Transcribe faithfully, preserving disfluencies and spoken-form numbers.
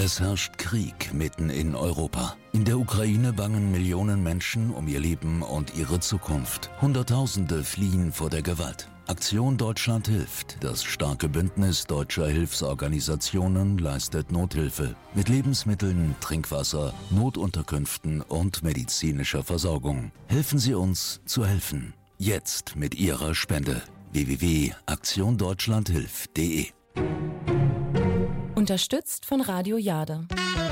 Es herrscht Krieg mitten in Europa. In der Ukraine bangen Millionen Menschen um ihr Leben und ihre Zukunft. Hunderttausende fliehen vor der Gewalt. Aktion Deutschland hilft. Das starke Bündnis deutscher Hilfsorganisationen leistet Nothilfe mit Lebensmitteln, Trinkwasser, Notunterkünften und medizinischer Versorgung. Helfen Sie uns zu helfen. Jetzt mit Ihrer Spende. w w w punkt aktion deutschland hilft punkt de. Unterstützt von Radio Jade.